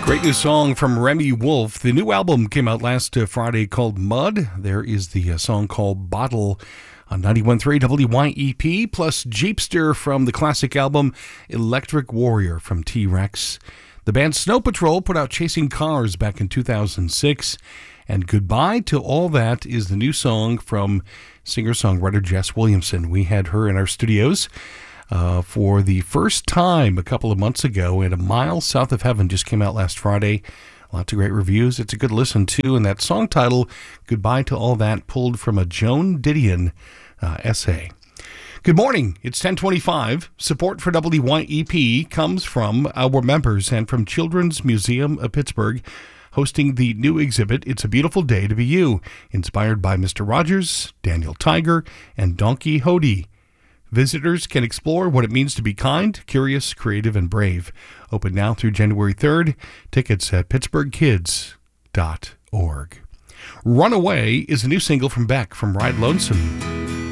Great new song from Remy Wolf. The new album came out last Friday called Mud. There is the song called Bottle on 91.3 WYEP, plus Jeepster from the classic album Electric Warrior from T-Rex. The band Snow Patrol put out Chasing Cars back in 2006. And Goodbye to All That is the new song from singer-songwriter Jess Williamson. We had her in our studios for the first time a couple of months ago, and A Mile South of Heaven just came out last Friday. Lots of great reviews. It's a good listen too, and that song title, Goodbye to All That, pulled from a Joan Didion essay. Good morning. It's 10:25. Support for WYEP comes from our members and from Children's Museum of Pittsburgh, hosting the new exhibit, It's a Beautiful Day to Be You, inspired by Mr. Rogers, Daniel Tiger, and Don Quixote. Visitors can explore what it means to be kind, curious, creative, and brave. Open now through January 3rd. Tickets at pittsburghkids.org. Runaway is a new single from Beck from Ride Lonesome.